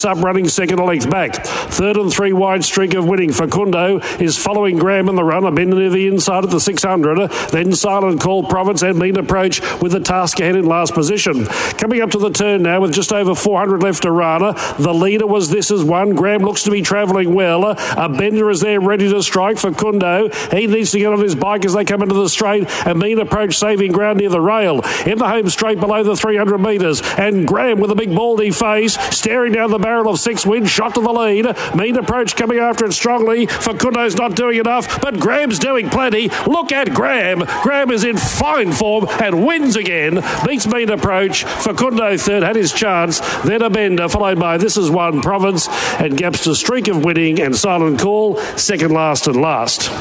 Up running second a length back. Third and 3 wide streak of winning. Facundo is following Graham in the run. A bend near the inside at the 600. Then Silent Call, Province and Mean Approach with the task ahead in last position. Coming up to the turn now with just over 400 left to Rana. The leader was This Is One. Graham looks to be travelling well. A bender is there ready to strike. Facundo, he needs to get on his bike as they come into the straight. A Mean Approach saving ground near the rail. In the home straight below the 300 metres. And Graham with a big baldy face staring down the barrel of 6 wins, shot to the lead. Mean Approach coming after it strongly. Facundo's not doing enough, but Graham's doing plenty. Look at Graham. Graham is in fine form and wins again. Beats Mean Approach. Facundo third, had his chance. Then a bender, followed by This Is One, Province, and gaps to Streak of Winning and Silent Call, second last and last.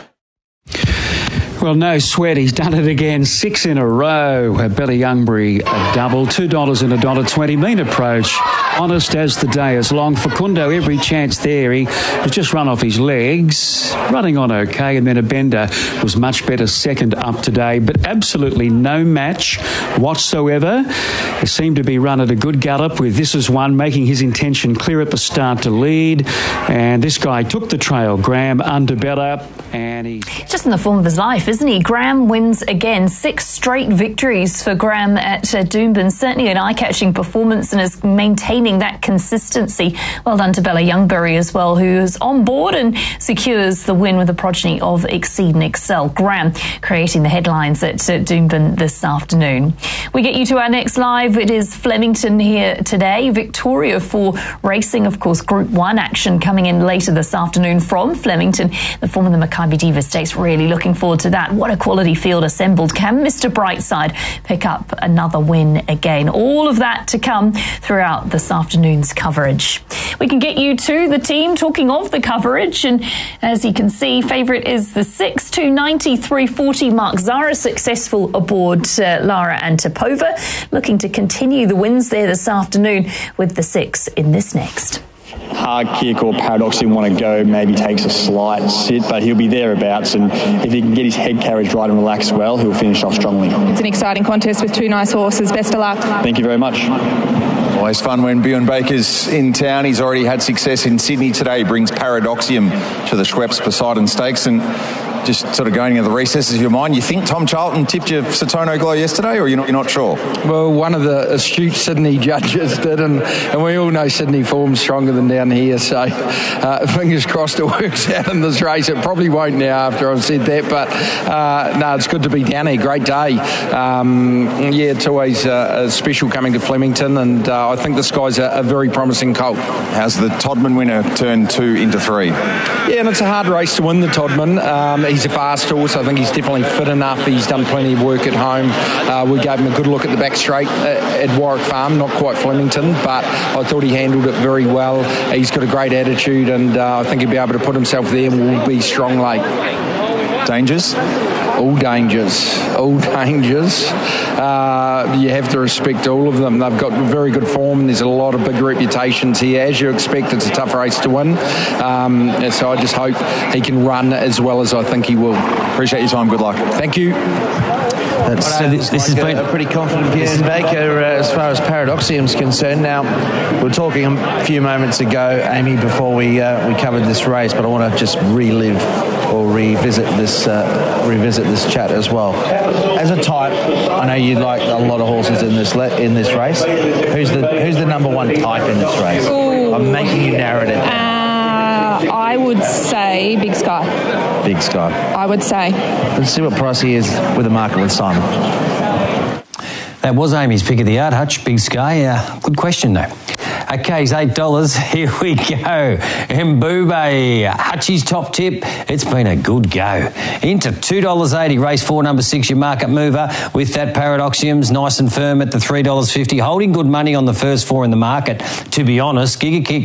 Well, no sweat. He's done it again. 6 in a row. Billy Youngbury, a double. $2 and $1.20. Mean Approach. Honest as the day is long. Facundo, every chance there. He has just run off his legs. Running on okay. And then a bender was much better second up today. But absolutely no match whatsoever. It seemed to be run at a good gallop with This Is One making his intention clear at the start to lead. And this guy took the trail. Graham under better. And he's just in the form of his life, isn't he? Graham wins again. 6 straight victories for Graham at Doomben. Certainly an eye-catching performance and is maintaining that consistency. Well done to Bella Youngbury as well, who is on board and secures the win with the progeny of Exceed and Excel. Graham creating the headlines at Doomben this afternoon. We get you to our next live. It is Flemington here today. Victoria for racing, of course, Group 1 action coming in later this afternoon from Flemington. The form of the Mackay Diva Stakes, really looking forward to that. What a quality field assembled. Can Mr. Brightside pick up another win again? All of that to come throughout this afternoon's coverage. We can get you to the team talking of the coverage, and as you can see, favourite is the 6, 290, 340 Mark Zara, successful aboard Lara Antipova, looking to continue the wins there this afternoon with the 6 in this next. Hard Kick or Paradoxium want to go, maybe takes a slight sit, but he'll be thereabouts, and if he can get his head carriage right and relax well, he'll finish off strongly. It's an exciting contest with 2 nice horses. Best of luck. Thank you very much. Always fun when Bjorn Baker's in town. He's already had success in Sydney today. He brings Paradoxium to the Schweppes Poseidon Stakes, and just sort of going into the recesses of your mind, you think Tom Charlton tipped your Satono Glow yesterday, or you're not sure? Well, one of the astute Sydney judges did, and we all know Sydney form's stronger than down here, so fingers crossed it works out in this race. It probably won't now after I've said that, but no, it's good to be down here. Great day. Yeah, it's always special coming to Flemington, and I think this guy's a very promising colt. How's the Todman winner turned 2 into 3? Yeah, and it's a hard race to win the Todman. He's a fast horse. I think he's definitely fit enough. He's done plenty of work at home. We gave him a good look at the back straight at Warwick Farm, not quite Flemington, but I thought he handled it very well. He's got a great attitude, and I think he'll be able to put himself there and will be strong late. Dangers? All dangers. All dangers. You have to respect all of them. They've got very good form, and there's a lot of big reputations here. As you expect, it's a tough race to win. So I just hope he can run as well as I think he will. Appreciate your time. Good luck. Thank you. So this has been a pretty confident Bjorn Baker as far as Paradoxium's concerned. Now, we were talking a few moments ago, Amy, before we covered this race, but I want to just relive or revisit this chat as well. As a type, I know you like a lot of horses in this race. Who's the number one type in this race? Ooh. I'm making you narrow it down. I would say Big Sky. Big Sky. I would say. Let's see what price he is with the market with Simon. That was Amy's pick of the yard, Hutch. Big Sky. Good question, though. Okay, it's $8. Here we go. Mbube, Hutchie's top tip. It's been a good go. Into $2.80, race 4, number 6, your market mover. With that, Paradoxium's nice and firm at the $3.50, holding good money on the first 4 in the market. To be honest,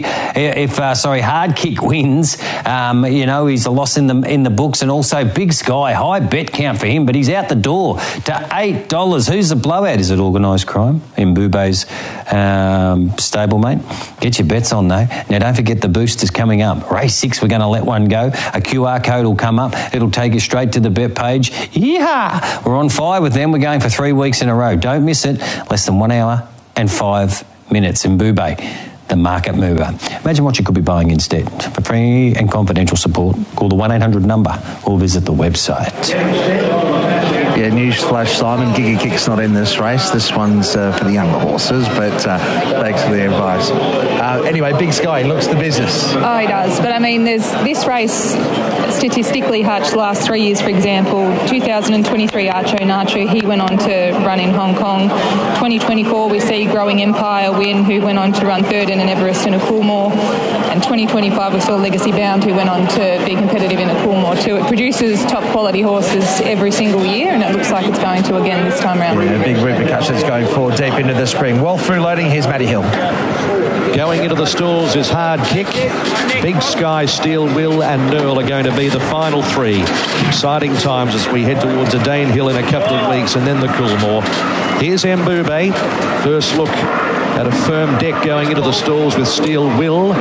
Hard Kick wins, he's a loss in the books, and also Big Sky, high bet count for him, but he's out the door to $8. Who's the blowout? Is it organised crime? Mbube's stablemate. Get your bets on, though. Now, don't forget the boosters coming up. Race 6, we're going to let one go. A QR code will come up. It'll take you straight to the bet page. Yeah! We're on fire with them. We're going for 3 weeks in a row. Don't miss it. Less than 1 hour and 5 minutes. Mbube, the market mover. Imagine what you could be buying instead. For free and confidential support, call the 1-800 number or visit the website. Yeah, newsflash, Simon. Giga Kick's not in this race. This one's for the younger horses, but thanks for the advice. Anyway, Big Sky looks the business. Oh, he does. But, I mean, there's this race, statistically, Hutch, the last 3 years, for example, 2023 Archo Nacho, he went on to run in Hong Kong. 2024, we see Growing Empire win, who went on to run third in an Everest and a Coolmore. And 2025, we saw Legacy Bound, who went on to be competitive in a Coolmore too. It produces top-quality horses every single year, and it looks like it's going to again this time around. Yeah, big repercussions going forward deep into the spring. Well through loading, here's Matty Hill. Going into the stalls is Hard Kick. Big Sky, Steel Will and Nerl are going to be the final three. Exciting times as we head towards a Dane Hill in a couple of weeks and then the Coolmore. Here's Mbube. First look at a firm deck going into the stalls with Steel Will.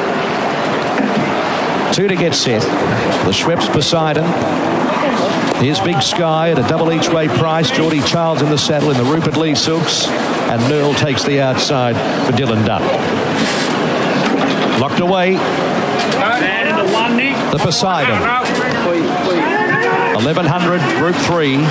Two to get set. The Schweppes Poseidon. Here's Big Sky at a double each way price. Geordie Childs in the saddle in the Rupert Lee silks. And Nerl takes the outside for Dylan Dunn. Locked away. The Poseidon. 1100, Group 3.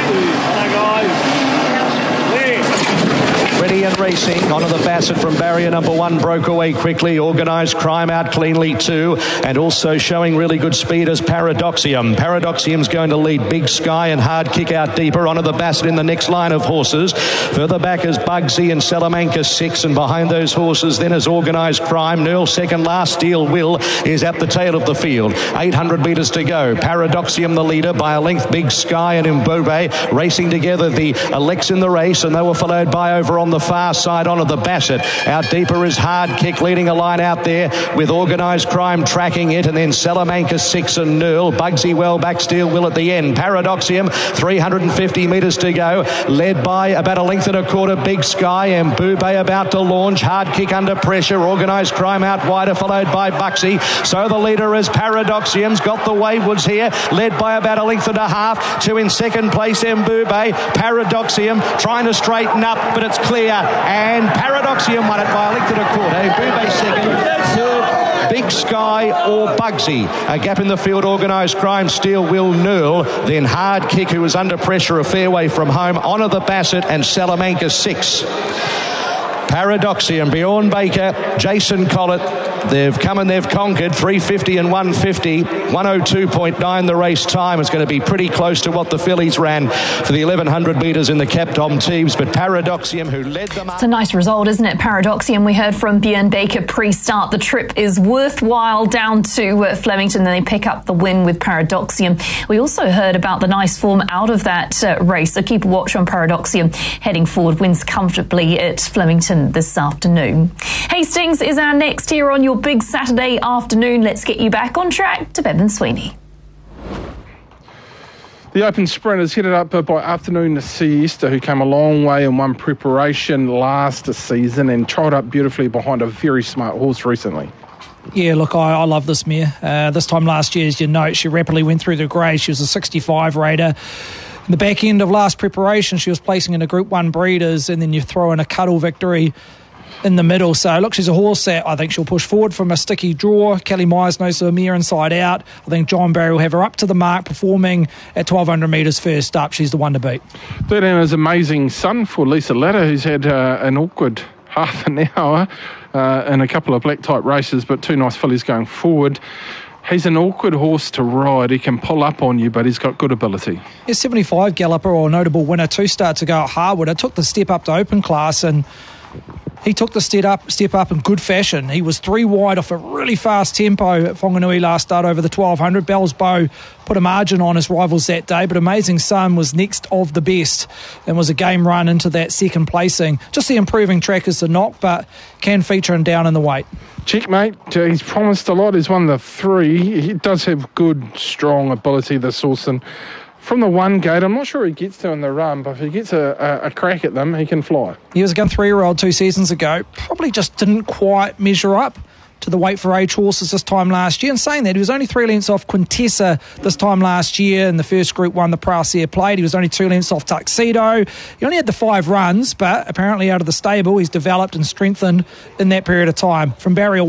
Ready and racing. Onto the Bassett from barrier number 1. Broke away quickly. Organised Crime out cleanly too. And also showing really good speed as Paradoxium. Paradoxium's going to lead Big Sky and Hard Kick out deeper. Onto the Bassett in the next line of horses. Further back is Bugsy and Salamanca 6. And behind those horses then is Organised Crime. Nerl second last. Steel Will is at the tail of the field. 800 metres to go. Paradoxium the leader by a length. Big Sky and Mbube racing together. The Alex in the race, and they were followed by over on the far side onto the Bassett. Out deeper is Hard Kick leading a line out there with Organised Crime tracking it, and then Salamanca 6 and Nerl. Bugsy well back, Steel Will at the end. Paradoxium 350 metres to go, led by about a length and a quarter Big Sky. And Mbube about to launch. Hard Kick under pressure. Organised Crime out wider, followed by Bugsy. So the leader is Paradoxium's got the Waywoods here, led by about a length and a half. Two in second place, Mbube. Paradoxium trying to straighten up, but it's clear, and Paradoxium won it by a length and a quarter. Mbube second, third Big Sky or Bugsy. A gap in the field, Organised Crime, Steel Will, Nerl. Then Hard Kick, who was under pressure a fair way from home. Honour the Bassett and Salamanca 6. Paradoxium, Bjorn Baker, Jason Collett. They've come and they've conquered. 350 and 150. 102.9 the race time. It's going to be pretty close to what the fillies ran for the 1100 metres in the Captom teams. But Paradoxium, who led them up. It's a nice result, isn't it? Paradoxium, we heard from Bjorn Baker pre-start. The trip is worthwhile down to Flemington. Then they pick up the win with Paradoxium. We also heard about the nice form out of that race. So keep a watch on Paradoxium heading forward. Wins comfortably at Flemington this afternoon. Hastings is our next here on your big Saturday afternoon. Let's get you back on track to Bevan Sweeney. The Open Sprint is headed up by Afternoon Siesta, who came a long way in one preparation last season and trialled up beautifully behind a very smart horse recently. Yeah, look, I love this mare. This time last year, as you note, she rapidly went through the grade. She was a 65 raider. In the back end of last preparation, she was placing in a Group 1 Breeders, and then you throw in a Cuddle victory in the middle. So, look, she's a horse that I think she'll push forward from a sticky draw. Kelly Myers knows her mare inside out. I think John Barry will have her up to the mark, performing at 1,200 metres first up. She's the one to beat. 13 is Amazing Sun for Lisa Latta, who's had an awkward half an hour in a couple of black-type races, but two nice fillies going forward. He's an awkward horse to ride. He can pull up on you, but he's got good ability. He's 75 galloper or notable winner 2 starts ago at Harwood. I took the step up to open class, and he took the step up in good fashion. He was 3 wide off a really fast tempo at Whanganui last start over the 1,200. Bell's Bow put a margin on his rivals that day, but Amazing Sun was next of the best and was a game run into that second placing. Just the improving track is the knock, but can feature him down in the weight. Checkmate, he's promised a lot. He's won the 3. He does have good, strong ability, this horse. And from the 1 gate, I'm not sure he gets to in the run, but if he gets a crack at them, he can fly. He was a gun 3-year-old 2 seasons ago. Probably just didn't quite measure up. to the weight for age horses this time last year. And saying that, he was only 3 lengths off Quintessa this time last year in the first Group 1 the Prasia played. He was only 2 lengths off Tuxedo. He only had the 5 runs, but apparently out of the stable, he's developed and strengthened in that period of time. From Barry